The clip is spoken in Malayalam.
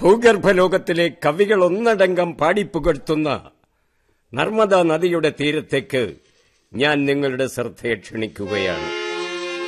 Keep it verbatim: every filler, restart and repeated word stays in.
ഭൂഗർഭലോകത്തിലെ കവികൾ ഒന്നടങ്കം പാടിപ്പുകഴ്ത്തുന്ന നർമ്മദാ നദിയുടെ തീരത്തേക്ക് ഞാൻ നിങ്ങളുടെ ശ്രദ്ധയെ ക്ഷണിക്കുകയാണ്.